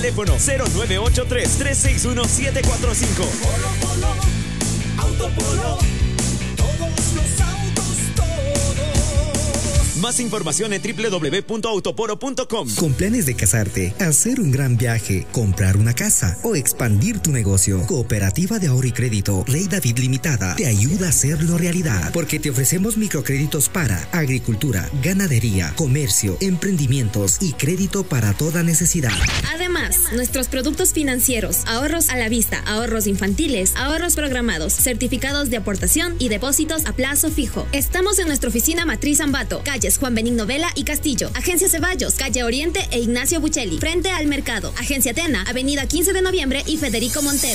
Teléfono 0983-361-745. Polo Polo, Autopolo, todos los autos, todos. Más información en www.autoporo.com. Con planes de casarte, hacer un gran viaje, comprar una casa o expandir tu negocio, Cooperativa de Ahorro y Crédito Rey David Limitada te ayuda a hacerlo realidad, porque te ofrecemos microcréditos para agricultura, ganadería, comercio, emprendimientos y crédito para toda necesidad. Además, nuestros productos financieros, ahorros a la vista, ahorros infantiles, ahorros programados, certificados de aportación y depósitos a plazo fijo. Estamos en nuestra oficina matriz Ambato, calles Juan Benigno Vela y Castillo, Agencia Ceballos, calle Oriente e Ignacio Buccelli, frente al mercado, Agencia Tena, avenida 15 de noviembre y Federico Montero.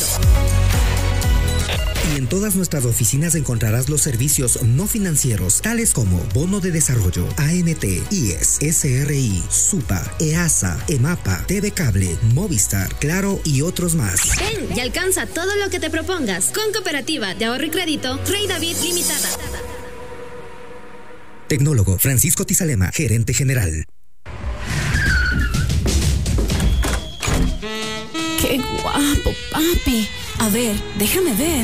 Y en todas nuestras oficinas encontrarás los servicios no financieros, tales como Bono de Desarrollo, ANT, IES, SRI, SUPA, EASA, EMAPA, TV Cable, Movistar, Claro y otros más. Ven y alcanza todo lo que te propongas con Cooperativa de Ahorro y Crédito Rey David Limitada. Tecnólogo Francisco Tizalema, gerente general. ¡Qué guapo, papi! A ver, déjame ver.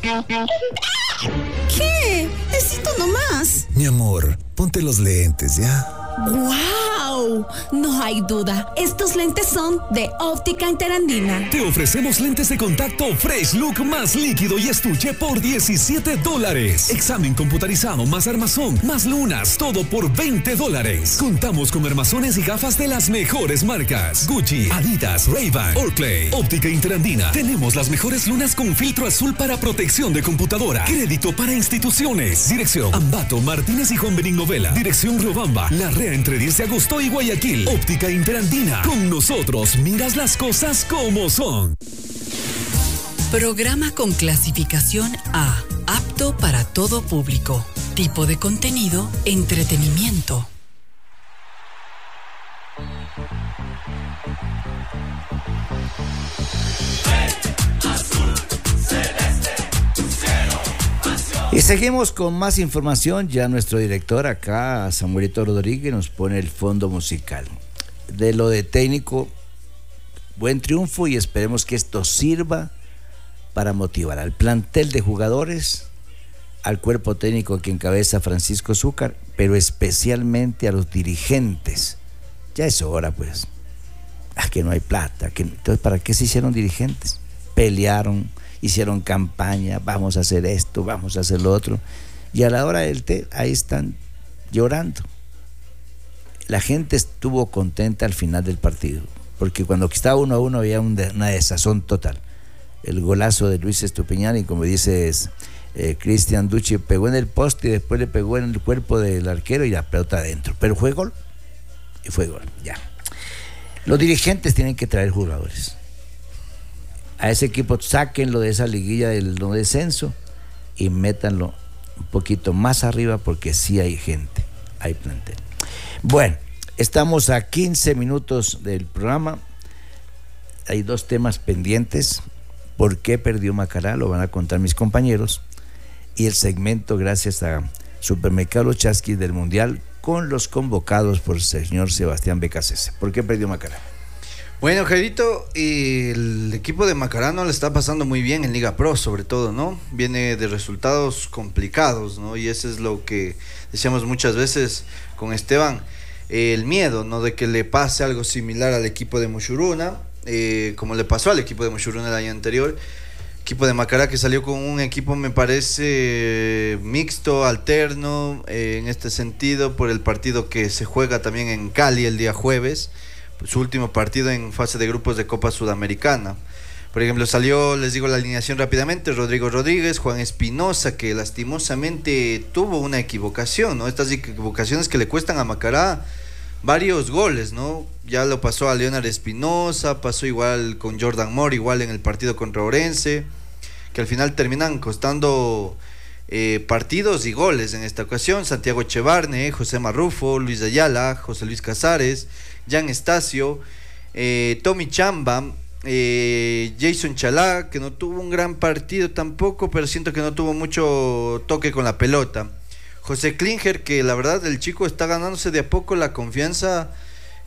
¿Qué? Necesito nomás. Mi amor, ponte los lentes, ¿ya? ¡Wow! No hay duda. Estos lentes son de Óptica Interandina. Te ofrecemos lentes de contacto Fresh Look más líquido y estuche por $17. Examen computarizado más armazón, más lunas, todo por $20. Contamos con armazones y gafas de las mejores marcas: Gucci, Adidas, Ray-Ban, Oakley. Óptica Interandina. Tenemos las mejores lunas con filtro azul para protección de computadora. Crédito para instituciones. Dirección: Ambato, Martínez y Juan Benigno Vela. Dirección: Riobamba, La Rea, entre 10 de agosto y Guayaquil. Óptica Interandina. Con nosotros miras las cosas como son. Programa con clasificación A, apto para todo público. Tipo de contenido: entretenimiento. Y seguimos con más información. Ya nuestro director acá, Samuelito Rodríguez, nos pone el fondo musical. De lo de técnico, buen triunfo, y esperemos que esto sirva para motivar al plantel de jugadores, al cuerpo técnico que encabeza Francisco Zúcar, pero especialmente a los dirigentes. Ya es hora, pues. Que no hay plata. Entonces, ¿para qué se hicieron dirigentes? Pelearon, hicieron campaña, vamos a hacer esto, vamos a hacer lo otro, y a la hora del té, ahí están llorando. La gente estuvo contenta al final del partido, porque cuando estaba 1-1 había una desazón total. El golazo de Luis Estupiñán, y como dices, Cristian Ducci pegó en el poste y después le pegó en el cuerpo del arquero y la pelota adentro, pero fue gol, y fue gol, ya. Los dirigentes tienen que traer jugadores. A ese equipo sáquenlo de esa liguilla del no descenso y métanlo un poquito más arriba, porque sí hay gente, hay plantel. Bueno, estamos a 15 minutos del programa. Hay dos temas pendientes. ¿Por qué perdió Macará? Lo van a contar mis compañeros. Y el segmento gracias a Supermercado Los Chasquis del Mundial, con los convocados por el señor Sebastián Becasese. ¿Por qué perdió Macará? Bueno, Jairito, el equipo de Macará no le está pasando muy bien en Liga Pro, sobre todo, ¿no? Viene de resultados complicados, ¿no? Y eso es lo que decíamos muchas veces con Esteban, el miedo, ¿no? De que le pase algo similar al equipo de Mushuruna, como le pasó al equipo de Mushuruna el año anterior. Equipo de Macará que salió con un equipo, me parece, mixto, alterno, en este sentido, por el partido que se juega también en Cali el día jueves, su último partido en fase de grupos de Copa Sudamericana. Por ejemplo, salió, les digo la alineación rápidamente: Rodrigo Rodríguez, Juan Espinosa, que lastimosamente tuvo una equivocación, ¿no? Estas equivocaciones que le cuestan a Macará varios goles, ¿no? Ya lo pasó a Leonard Espinosa, pasó igual con Jordan Moore, igual en el partido contra Orense, que al final terminan costando partidos y goles en esta ocasión. Santiago Echevarne, José Marrufo, Luis Ayala, José Luis Casares, Jan Estacio, Tommy Chamba, Jason Chalá, que no tuvo un gran partido tampoco, pero siento que no tuvo mucho toque con la pelota. José Klinger, que la verdad el chico está ganándose de a poco la confianza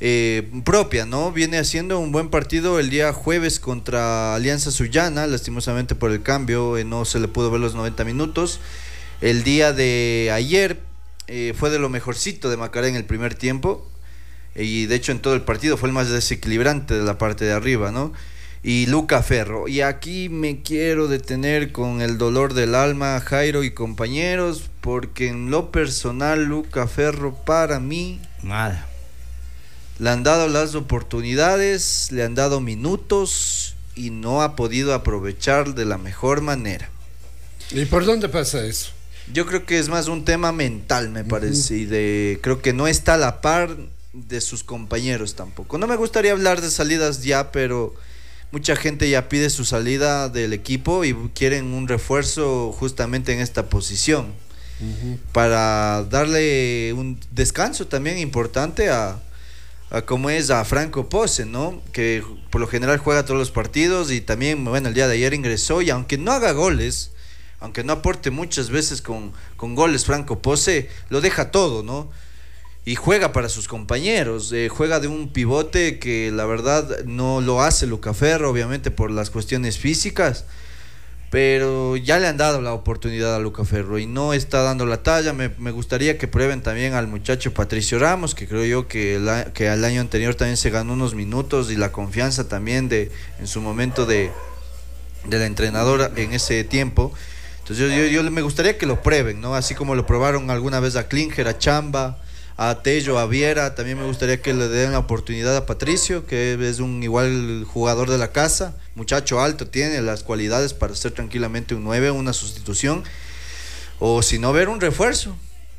propia, ¿no? Viene haciendo un buen partido el día jueves contra Alianza Sullana, lastimosamente por el cambio, no se le pudo ver los 90 minutos. El día de ayer fue de lo mejorcito de Macará en el primer tiempo, y de hecho en todo el partido fue el más desequilibrante de la parte de arriba, ¿no? Y Luca Ferro, y aquí me quiero detener con el dolor del alma, Jairo y compañeros, porque en lo personal Luca Ferro para mí nada. Le han dado las oportunidades, le han dado minutos y no ha podido aprovechar de la mejor manera. ¿Y por dónde pasa eso? Yo creo que es más un tema mental, me parece, y creo que no está a la par de sus compañeros tampoco. No me gustaría hablar de salidas ya, pero mucha gente ya pide su salida del equipo y quieren un refuerzo justamente en esta posición, para darle un descanso también importante a como es a Franco Pose, ¿no? Que por lo general juega todos los partidos y también, bueno, el día de ayer ingresó, y aunque no haga goles, aunque no aporte muchas veces con goles, Franco Pose lo deja todo, ¿no? Y juega para sus compañeros, juega de un pivote que la verdad no lo hace Luca Ferro, obviamente por las cuestiones físicas, pero ya le han dado la oportunidad a Luca Ferro y no está dando la talla. Me gustaría que prueben también al muchacho Patricio Ramos, que creo yo que al año anterior también se ganó unos minutos, y la confianza también en su momento de la entrenadora en ese tiempo. Entonces yo me gustaría que lo prueben, ¿no? Así como lo probaron alguna vez a Klinger, a Chamba, a Tello, a Viera. También me gustaría que le den la oportunidad a Patricio, que es un igual jugador de la casa, muchacho alto, tiene las cualidades para ser tranquilamente un 9, una sustitución, o si no, ver un refuerzo.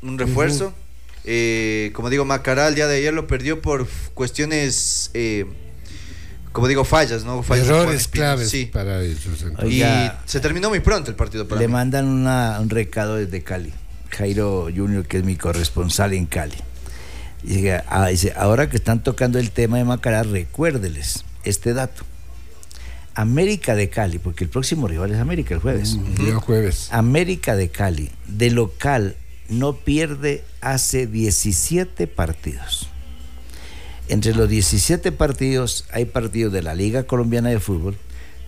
Como digo, Macará el día de ayer lo perdió por cuestiones, como digo, fallas, ¿no? Errores claves, sí, para ellos. Oiga, y se terminó muy pronto el partido para le mí. mandan un recado desde Cali, Jairo Junior, que es mi corresponsal en Cali. Dice, ahora que están tocando el tema de Macará, recuérdeles este dato. América de Cali, porque el próximo rival es América el jueves. El jueves. América de Cali, de local, no pierde hace 17 partidos. Entre los 17 partidos hay partidos de la Liga Colombiana de Fútbol,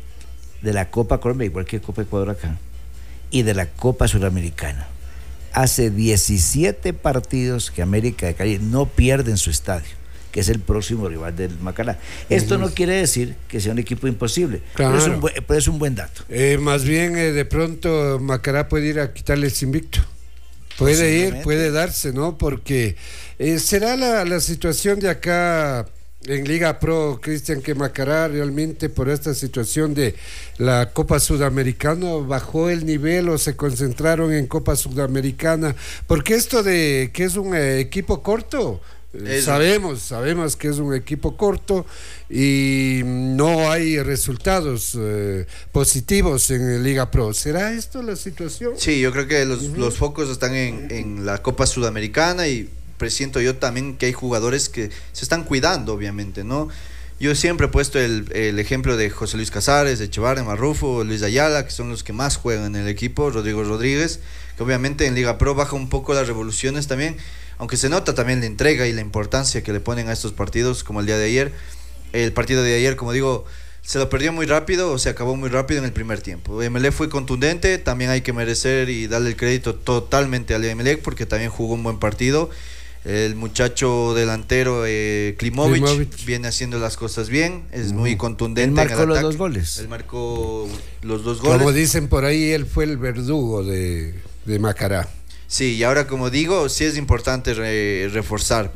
de la Copa Colombia, igual que Copa Ecuador acá, y de la Copa Suramericana. Hace 17 partidos que América de Cali no pierde en su estadio, que es el próximo rival del Macará. Esto no quiere decir que sea un equipo imposible, claro, pero es un buen dato. Más bien, de pronto Macará puede ir a quitarles invicto. Puede darse, ¿no? Porque será la situación de acá en Liga Pro, Cristian, que Macará realmente por esta situación de la Copa Sudamericana bajó el nivel, o se concentraron en Copa Sudamericana, porque esto de que es un equipo corto, sabemos que es un equipo corto y no hay resultados positivos en Liga Pro. ¿Será esto la situación? Sí, yo creo que los focos están en la Copa Sudamericana, y presiento yo también que hay jugadores que se están cuidando, obviamente, ¿no? Yo siempre he puesto el ejemplo de José Luis Casares, de Chevarren, Marrufo, Luis Ayala, que son los que más juegan en el equipo, Rodrigo Rodríguez, que obviamente en Liga Pro baja un poco las revoluciones también, aunque se nota también la entrega y la importancia que le ponen a estos partidos, como el día de ayer. El partido de ayer, como digo, se lo perdió muy rápido, o se acabó muy rápido en el primer tiempo. Emelec fue contundente, también hay que merecer y darle el crédito totalmente al Emelec, porque también jugó un buen partido. El muchacho delantero Klimovic viene haciendo las cosas bien, es muy contundente. Él marcó en el los ataque. 2 goles. Él marcó los 2 goles. Como dicen por ahí, él fue el verdugo de Macará. Sí, y ahora, como digo, sí es importante reforzar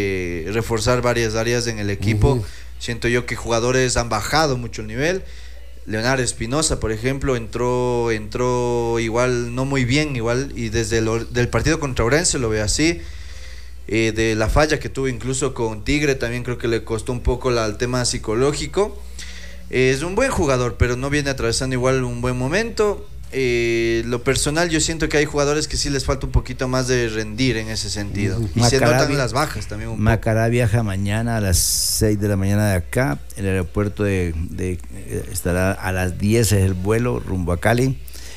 varias áreas en el equipo. Siento yo que jugadores han bajado mucho el nivel. Leonardo Espinosa, por ejemplo, entró igual, no muy bien, igual, y desde del partido contra Orense lo veo así. De la falla que tuvo incluso con Tigre, también creo que le costó un poco el tema psicológico. Es un buen jugador, pero no viene atravesando igual un buen momento. Lo personal, yo siento que hay jugadores que sí les falta un poquito más de rendir en ese sentido. Y se notan las bajas también un Macará poco. Viaja mañana a las 6 de la mañana de acá. El aeropuerto estará a las 10, es el vuelo rumbo a Cali.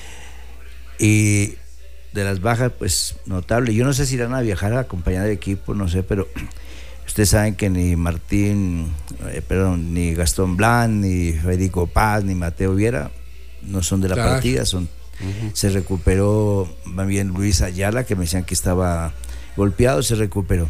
Y de las bajas, pues notable. Yo no sé si irán a viajar a acompañar al equipo, no sé, pero Ustedes saben que ni ni Gastón Blanc, ni Federico Paz, ni Mateo Viera no son de la partida, se recuperó más bien Luis Ayala, que me decían que estaba golpeado, se recuperó.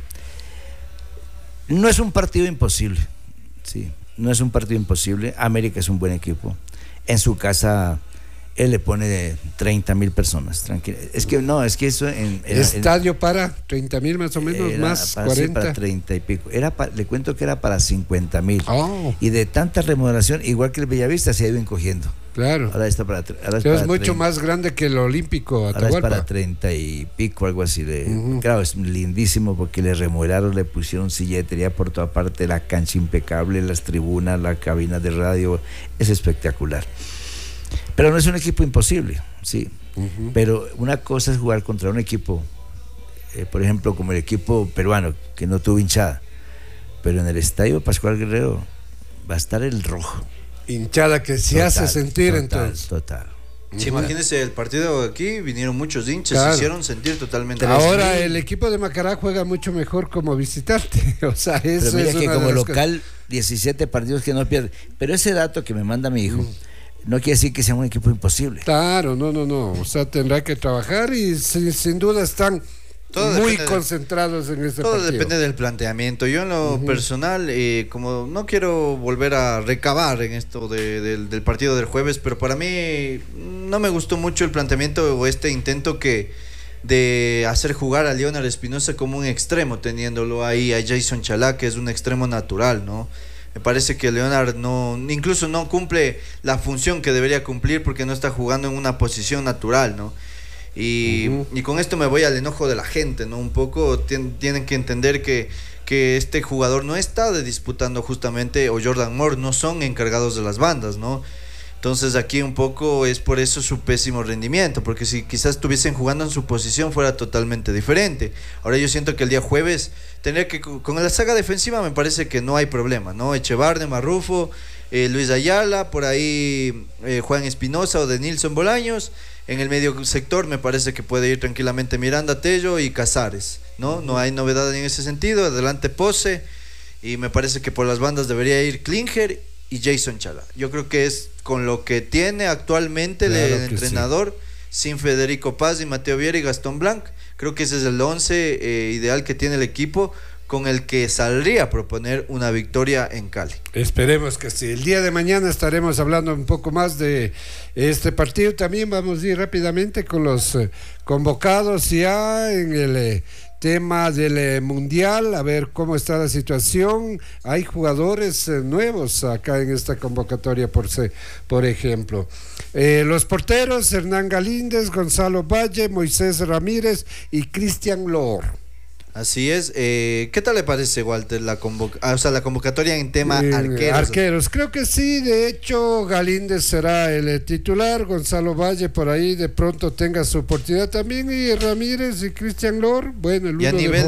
No es un partido imposible, sí, no es un partido imposible. América es un buen equipo. En su casa él le pone 30,000 personas, tranquilo. Es que eso estadio para 30,000 más o menos, más 40. Para 30 y pico. Le cuento que era para 50,000. Y de tanta remodelación, igual que el Bellavista, se ha ido encogiendo. Claro. Ahora está para es mucho 30, más grande que el Olímpico Atahualpa. Ahora es para 30 y pico, algo así. Claro, es lindísimo porque le remodelaron, le pusieron silletería por toda parte, la cancha impecable, las tribunas, la cabina de radio. Es espectacular. Pero no es un equipo imposible, sí. Pero una cosa es jugar contra un equipo, por ejemplo, como el equipo peruano, que no tuvo hinchada. Pero en el estadio Pascual Guerrero va a estar el rojo. Hinchada que se hace sentir entonces. Total. Sí, imagínense, el partido aquí vinieron muchos hinchas, se hicieron sentir totalmente. Ahora el equipo de Macará juega mucho mejor como visitante. O sea, eso pero mira es que como local, 17 partidos que no pierde. Pero ese dato que me manda mi hijo no quiere decir que sea un equipo imposible. Claro, no. O sea, tendrá que trabajar y sin duda están muy concentrados en este partido. Todo depende del planteamiento. Yo en lo personal, como no quiero volver a recabar en esto del partido del jueves, pero para mí no me gustó mucho el planteamiento o este intento de hacer jugar a Leonard Espinosa como un extremo, teniéndolo ahí a Jason Chalá, que es un extremo natural, ¿no? Me parece que Leonard incluso no cumple la función que debería cumplir porque no está jugando en una posición natural, ¿no? Y con esto me voy al enojo de la gente, ¿no? Un poco tienen que entender que este jugador no está disputando justamente, o Jordan Moore, no son encargados de las bandas, ¿no? Entonces aquí un poco es por eso su pésimo rendimiento, porque si quizás estuviesen jugando en su posición fuera totalmente diferente. Ahora yo siento que el día jueves tendría que, con la saga defensiva me parece que no hay problema, ¿no? Echevarne, Marrufo, Luis Ayala, por ahí Juan Espinosa o de Nilson Bolaños. En el medio sector me parece que puede ir tranquilamente Miranda, Tello y Casares, ¿no? No hay novedad en ese sentido. Adelante Pose, y me parece que por las bandas debería ir Klinger y Jason Chalá. Yo creo que es con lo que tiene actualmente el entrenador, sin Federico Paz y Mateo Viera y Gastón Blanc. Creo que ese es el 11 ideal que tiene el equipo, con el que saldría a proponer una victoria en Cali. Esperemos que sí. El día de mañana estaremos hablando un poco más de este partido. También vamos a ir rápidamente con los convocados ya en el tema del Mundial, a ver cómo está la situación. Hay jugadores nuevos acá en esta convocatoria, por ejemplo. Los porteros, Hernán Galíndez, Gonzalo Valle, Moisés Ramírez y Cristian Loor. Así es. ¿Qué tal le parece, Walter, la convocatoria en tema arqueros? Arqueros, creo que sí. De hecho, Galíndez será el titular. Gonzalo Valle por ahí de pronto tenga su oportunidad también. Y Ramírez y Cristian Lor. Bueno, el uno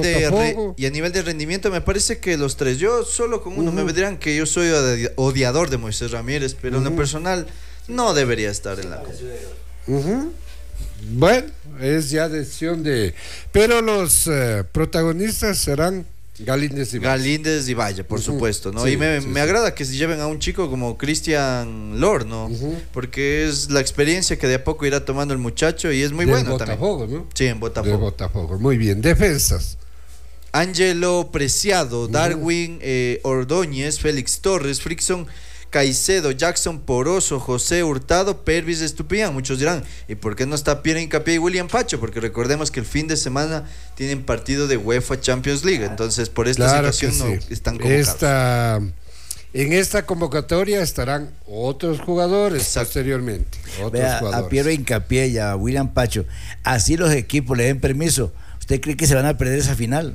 y a nivel de rendimiento me parece que los tres. Yo solo con uno me dirán que yo soy odiador de Moisés Ramírez, pero en lo personal no debería estar en la convocatoria. Bueno, es ya decisión pero los protagonistas serán Galíndez y Valle, por supuesto, ¿no? Sí, y me agrada que se lleven a un chico como Cristian Lor, ¿no? Porque es la experiencia que de a poco irá tomando el muchacho y es muy bueno Botafogo, también. ¿no? Sí, en Botafogo. De Botafogo, muy bien. Defensas. Ángelo Preciado, Darwin Ordóñez, Félix Torres, Frickson Caicedo, Jackson Poroso, José Hurtado, Pervis Estupiñán. Muchos dirán, ¿y por qué no está Piero Hincapié y William Pacho? Porque recordemos que el fin de semana tienen partido de UEFA Champions League, entonces por esta situación no están convocados. En esta convocatoria estarán otros jugadores posteriormente. A Piero Hincapié y a William Pacho, así los equipos le den permiso. ¿Usted cree que se van a perder esa final?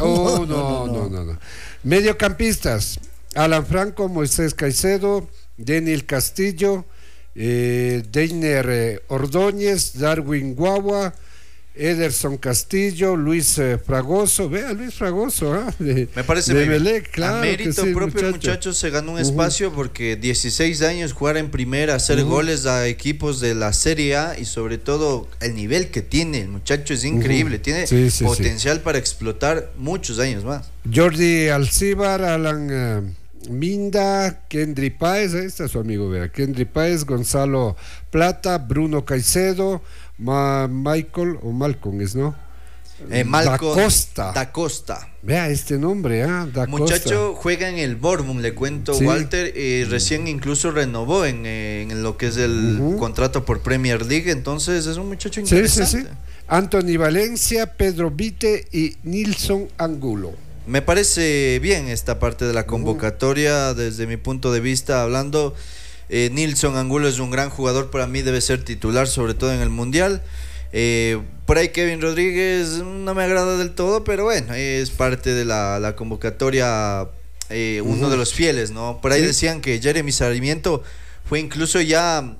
No. Mediocampistas: Alan Franco, Moisés Caicedo, Daniel Castillo, Deiner Ordóñez, Darwin Guagua, Ederson Castillo, Luis Fragoso, vea Luis Fragoso, me parece de Melec, claro, a mérito sí, propio muchacho se ganó un espacio porque 16 años jugar en primera, hacer goles a equipos de la Serie A y sobre todo el nivel que tiene el muchacho es increíble, tiene potencial para explotar muchos años más. Jordi Alcíbar, Alan Minda, Kendry Páez, ahí está su amigo, vea, Kendry Páez, Gonzalo Plata, Bruno Caicedo, Michael o Malcolm es, ¿no? Malcolm Da Costa. Vea este nombre, Da muchacho Costa. juega en el Bournemouth, le cuento, sí. Walter, recién incluso renovó en lo que es el contrato por Premier League, entonces es un muchacho interesante. Sí. Anthony Valencia, Pedro Vite y Nilson Angulo. Me parece bien esta parte de la convocatoria desde mi punto de vista hablando. Nilson Angulo es un gran jugador, para mí debe ser titular, sobre todo en el Mundial. Por ahí Kevin Rodríguez no me agrada del todo, pero bueno, es parte de la convocatoria, uno de los fieles, ¿no? Por ahí decían que Jeremy Sarmiento fue incluso ya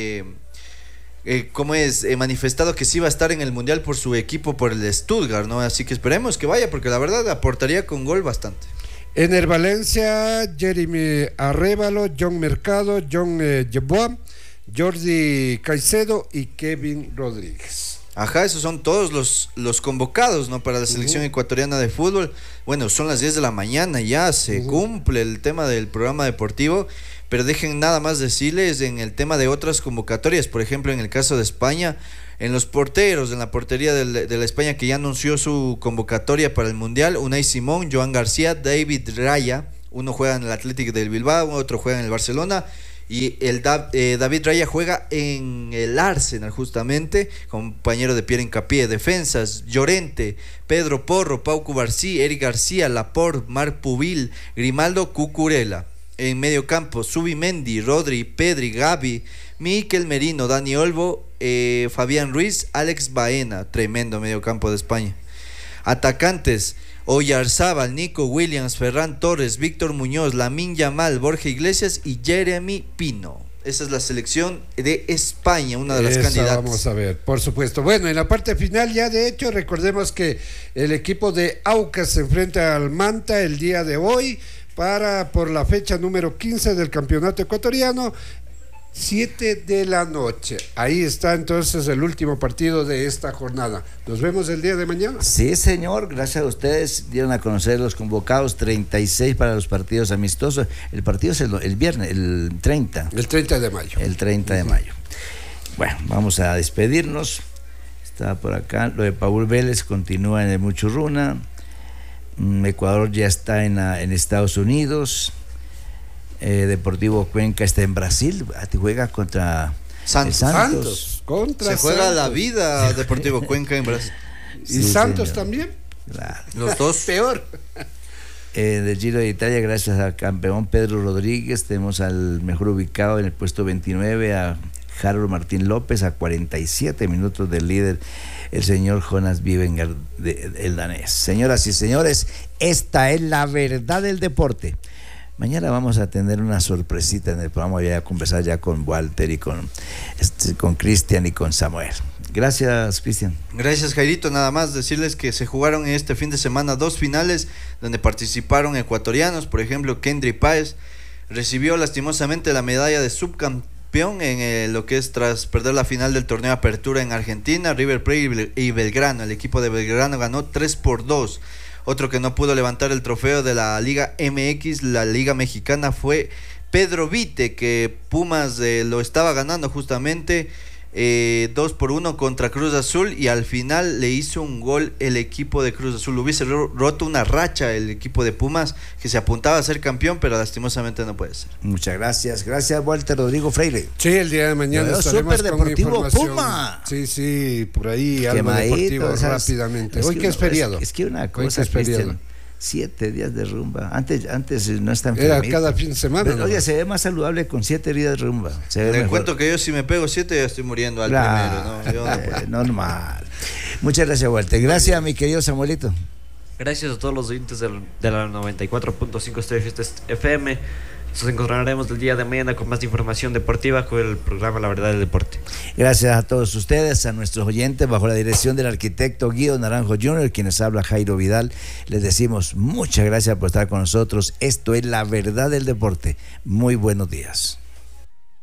manifestado que sí iba a estar en el Mundial por su equipo, por el Stuttgart, ¿no? Así que esperemos que vaya, porque la verdad aportaría con gol bastante. Ener Valencia, Jeremy Arrévalo, John Mercado, John Yeboah, Jordi Caicedo y Kevin Rodríguez. Ajá, esos son todos los convocados, ¿no? Para la selección ecuatoriana de fútbol. Bueno, son las 10 de la mañana, ya se cumple el tema del programa deportivo, pero dejen nada más decirles en el tema de otras convocatorias, por ejemplo, en el caso de España, en los porteros, en la portería de la España que ya anunció su convocatoria para el Mundial, Unai Simón, Joan García, David Raya, uno juega en el Athletic del Bilbao, otro juega en el Barcelona, y el David Raya juega en el Arsenal justamente, compañero de Pierre Hincapié. Defensas: Llorente, Pedro Porro, Pau Cubarsí, Eric García, Laporte, Marc Pubil, Grimaldo, Cucurella. En medio campo: Subimendi, Rodri, Pedri, Gavi, Mikel Merino, Dani Olmo, Fabián Ruiz, Alex Baena. Tremendo medio campo de España. Atacantes: Oyarzábal, Nico Williams, Ferran Torres, Víctor Muñoz, Lamine Yamal, Borja Iglesias y Jeremy Pino. Esa es la selección de España, una de las candidatas. Vamos a ver, por supuesto. Bueno, en la parte final ya de hecho recordemos que el equipo de Aucas se enfrenta al Manta el día de hoy por la fecha número 15 del campeonato ecuatoriano. 7 de la noche. Ahí está entonces el último partido de esta jornada. Nos vemos el día de mañana. Sí, señor, gracias a ustedes. Dieron a conocer los convocados, 36 para los partidos amistosos. El partido es el viernes, el 30. El 30 de mayo. El 30 de mayo. Bueno, vamos a despedirnos. Está por acá. Lo de Paul Vélez continúa en el Muchurruna. Ecuador ya está en Estados Unidos. Deportivo Cuenca está en Brasil, juega contra Santos. Se juega la vida Deportivo Cuenca en Brasil. ¿Y Santos también? Claro. Los dos. Peor. Del Giro de Italia, gracias al campeón Pedro Rodríguez, tenemos al mejor ubicado en el puesto 29 a Harold Martín López, a 47 minutos del líder, el señor Jonas Vivengar, el danés. Señoras y señores, esta es la verdad del deporte. Mañana vamos a tener una sorpresita en el programa, voy a conversar ya con Walter y con Cristian y con Samuel. Gracias, Cristian. Gracias, Jairito. Nada más decirles que se jugaron en este fin de semana 2 finales donde participaron ecuatorianos. Por ejemplo, Kendry Páez recibió lastimosamente la medalla de subcampeón en lo que es tras perder la final del torneo Apertura en Argentina. River Plate y Belgrano, el equipo de Belgrano ganó 3-2. Otro que no pudo levantar el trofeo de la Liga MX, la Liga Mexicana, fue Pedro Vite, que Pumas lo estaba ganando justamente 2-1 contra Cruz Azul, y al final le hizo un gol el equipo de Cruz Azul. Hubiese roto una racha el equipo de Pumas, que se apuntaba a ser campeón, pero lastimosamente no puede ser. Muchas gracias. Gracias, Walter Rodrigo Freire. Sí, el día de mañana estaremos Super Deportivo con información. Puma. Sí, por ahí algo deportivo rápidamente. Hoy que es feriado. Es que una cosa, Cristian, 7 días de rumba. Antes no está enfermito. Era cada fin de semana. Pero, oye, se ve más saludable con 7 días de rumba. Le cuento que yo si me pego 7 ya estoy muriendo al primero, ¿no? Yo no normal. Muchas gracias, Walter. Gracias, mi querido Samuelito. Gracias a todos los oyentes de la 94.5 Estrella FM. Nos encontraremos el día de mañana con más información deportiva con el programa La Verdad del Deporte. Gracias a todos ustedes, a nuestros oyentes, bajo la dirección del arquitecto Guido Naranjo Jr., quienes habla Jairo Vidal. Les decimos muchas gracias por estar con nosotros. Esto es La Verdad del Deporte. Muy buenos días.